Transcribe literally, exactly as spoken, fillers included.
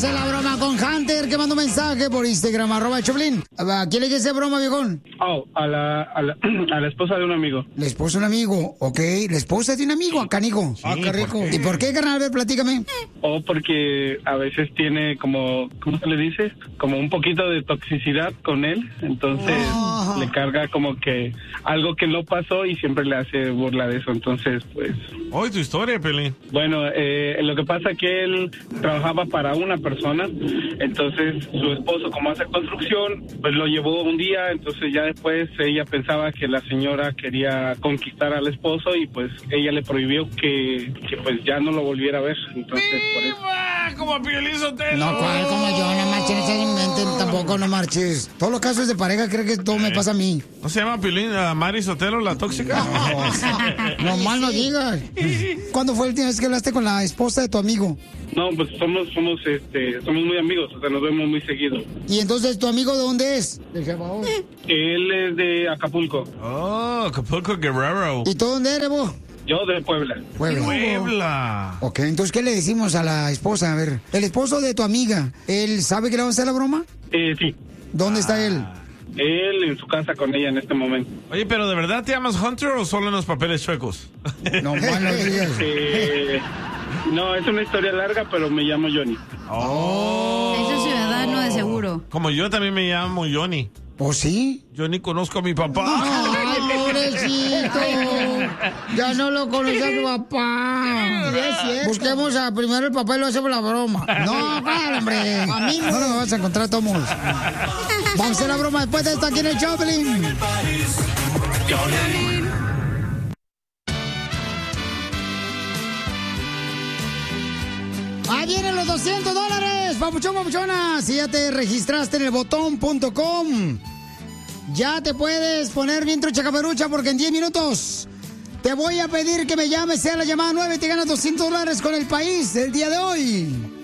hacer la broma con Hunter, que mandó un mensaje por Instagram, arroba el Choplin. ¿A quién le quiere hacer broma, viejón? Oh, a la, a la, a la esposa de un amigo. La esposa de un amigo, ok. La esposa de un amigo, acá, Nico. Ah, qué rico. ¿Y por qué, carnal? A ver, platícame. O porque a veces tiene como, ¿cómo se le dice? Como un poquito de toxicidad con él. Entonces Oh. le carga como que algo que no pasó y siempre le hace burla de eso. Entonces, pues... Hoy tu historia, Pelín. Bueno, eh, lo que pasa es que él trabajaba para una persona, entonces su esposo, como hace construcción, pues lo llevó un día, entonces ya después ella pensaba que la señora quería conquistar al esposo y pues ella le prohibió que, que pues ya no lo volviera a ver, entonces por eso. Como Piolín Sotelo. No, ¿cuál? Como yo, no marches, no se inventen, tampoco no marches. Todos los casos de pareja creen que todo me pasa a mí. ¿No se llama Piolín, uh, Mari Sotelo, la tóxica? No, no mal no digas. ¿Cuándo fue la última vez que hablaste con la esposa de tu amigo? No, pues somos, somos, este, somos muy amigos, o sea, nos vemos muy seguido. ¿Y entonces tu amigo de dónde es? De Salvador. Él es de Acapulco. Oh, Acapulco Guerrero. ¿Y tú dónde eres vos? Yo de Puebla. Puebla. Puebla. Ok, entonces, ¿qué le decimos a la esposa? A ver, el esposo de tu amiga, ¿él sabe que le vamos a hacer la broma? Eh, sí. ¿Dónde está él? Él en su casa con ella en este momento. Oye, pero ¿de verdad te llamas Hunter o solo en los papeles chuecos? No, mal no digas. Eh, no, es una historia larga, pero me llamo Johnny. Oh. Eso es ciudadano de seguro. Como yo también me llamo Johnny. ¿Oh, sí? Yo ni conozco a mi papá. ¡Ay, pobrecito! Ya no lo conoce a tu papá. Sí, es cierto. Busquemos a primero el papá y lo hacemos la broma. No, ¿cuál, hombre? A mí no lo vas a encontrar todos. Vamos a hacer la broma después de esto aquí en el Choplin. Ahí vienen los doscientos dólares, papuchón, papuchona. Si ya te registraste en el botón punto com, ya te puedes poner bien trucha caperucha porque en diez minutos te voy a pedir que me llames, sea la llamada nueve y te ganas doscientos dólares con el país el día de hoy.